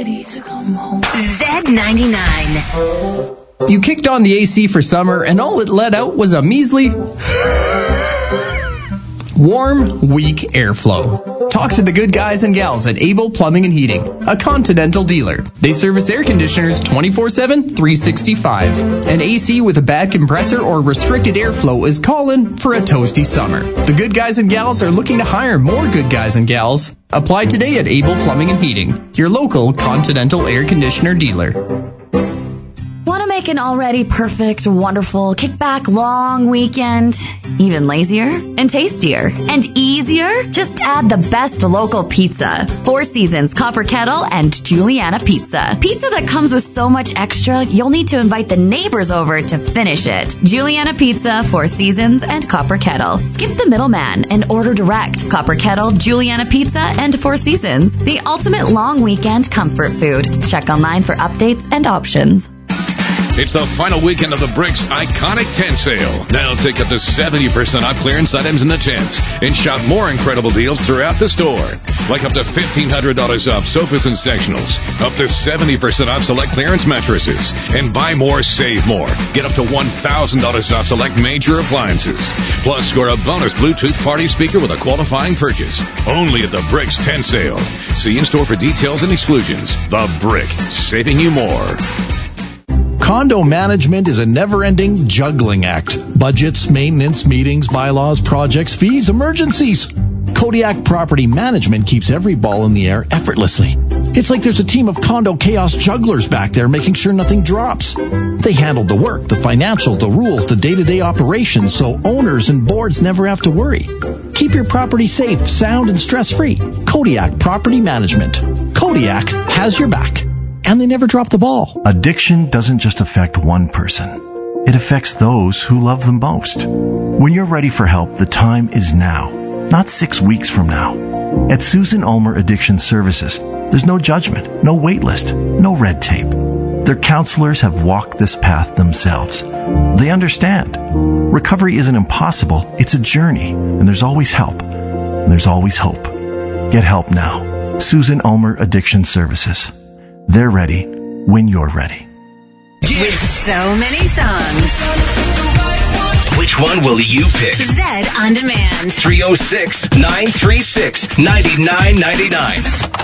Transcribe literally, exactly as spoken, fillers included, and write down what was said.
ready to come home. Z ninety-nine. You kicked on the A C for summer, and all it let out was a measly warm, weak airflow. Talk to the good guys and gals at Able Plumbing and Heating, a Continental dealer. They service air conditioners twenty-four seven, three sixty-five. An A C with a bad compressor or restricted airflow is calling for a toasty summer. The good guys and gals are looking to hire more good guys and gals. Apply today at Able Plumbing and Heating, your local Continental air conditioner dealer. Want to make an already perfect, wonderful, kickback, long weekend even lazier and tastier and easier? Just add the best local pizza. Four Seasons, Copper Kettle, and Juliana Pizza. Pizza that comes with so much extra, you'll need to invite the neighbors over to finish it. Juliana Pizza, Four Seasons, and Copper Kettle. Skip the middleman and order direct. Copper Kettle, Juliana Pizza, and Four Seasons. The ultimate long weekend comfort food. Check online for updates and options. It's the final weekend of the Bricks Iconic Tent Sale. Now take up to seventy percent off clearance items in the tents and shop more incredible deals throughout the store. Like up to fifteen hundred dollars off sofas and sectionals, up to seventy percent off select clearance mattresses, and buy more, save more. Get up to one thousand dollars off select major appliances. Plus, score a bonus Bluetooth party speaker with a qualifying purchase. Only at the Bricks Tent Sale. See in-store for details and exclusions. The Brick, saving you more. Condo management is a never-ending juggling act. Budgets, maintenance, meetings, bylaws, projects, fees, emergencies. Kodiak Property Management keeps every ball in the air effortlessly. It's like there's a team of condo chaos jugglers back there making sure nothing drops. They handle the work, the financials, the rules, the day-to-day operations, so owners and boards never have to worry. Keep your property safe, sound, and stress-free. Kodiak Property Management. Kodiak has your back. And they never drop the ball. Addiction doesn't just affect one person. It affects those who love them most. When you're ready for help, the time is now, not six weeks from now. At Susan Ulmer Addiction Services, there's no judgment, no wait list, no red tape. Their counselors have walked this path themselves. They understand. Recovery isn't impossible, it's a journey, and there's always help. And there's always hope. Get help now. Susan Ulmer Addiction Services. They're ready when you're ready. With so many songs, which one will you pick? Zed On Demand. three oh six, nine three six, nine nine nine nine.